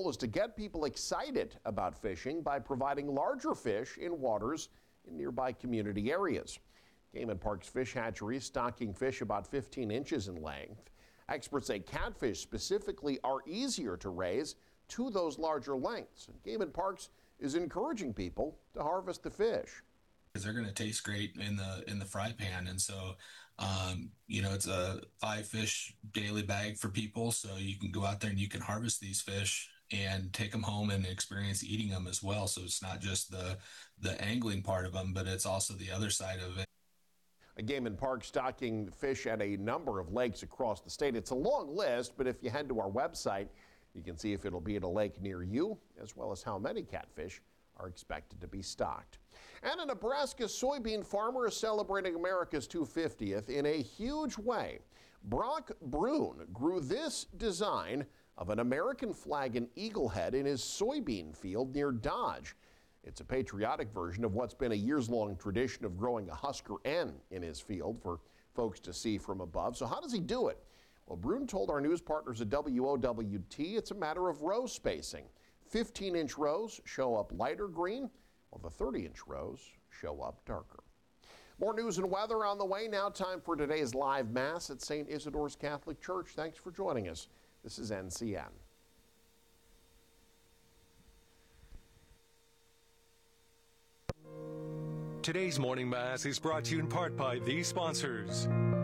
goal is to get people excited about fishing by providing larger fish in waters in nearby community areas. Game and Parks Fish Hatchery is stocking fish about 15 inches in length. Experts say catfish specifically are easier to raise to those larger lengths. Game and Parks is encouraging people to harvest the fish. They're going to taste great in the fry pan, and so it's a 5 fish daily bag for people, so you can go out there and you can harvest these fish and take them home and experience eating them as well. So it's not just the angling part of them, but it's also the other side of it. A Game and Park stocking fish at a number of lakes across the state. It's a long list, but if you head to our website, you can see if it'll be at a lake near you, as well as how many catfish are expected to be stocked. And a Nebraska soybean farmer is celebrating America's 250th in a huge way. Brock Brune grew this design of an American flag and eagle head in his soybean field near Dodge. It's a patriotic version of what's been a years-long tradition of growing a Husker N in his field for folks to see from above. So how does he do it? Well, Brune told our news partners at WOWT it's a matter of row spacing. 15-inch rows show up lighter green, while the 30-inch rows show up darker. More news and weather on the way. Now time for today's live Mass at St. Isidore's Catholic Church. Thanks for joining us. This is NCN. Today's morning Mass is brought to you in part by these sponsors.